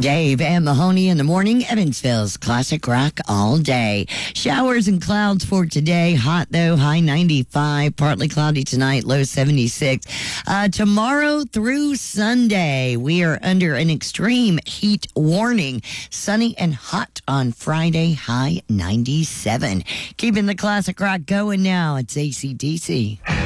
Dave and Mahoney in the morning, Evansville's classic rock all day. Showers and clouds for today. Hot though, high 95. Partly cloudy tonight, low 76. Tomorrow through Sunday, we are under an extreme heat warning. Sunny and hot on Friday, high 97. Keeping the classic rock going now. It's AC/DC.